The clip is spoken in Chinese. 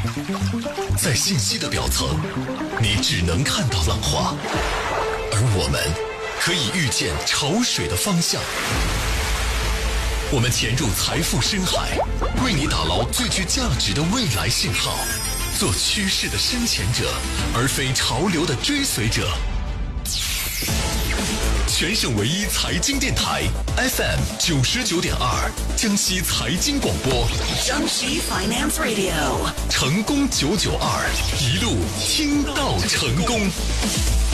在信息的表层，你只能看到浪花，而我们可以预见潮水的方向。我们潜入财富深海，为你打捞最具价值的未来信号，做趋势的深潜者，而非潮流的追随者。全省唯一财经电台 FM 99.2，江西财经广播， 江西 Finance Radio， 成功992，一路听到成功。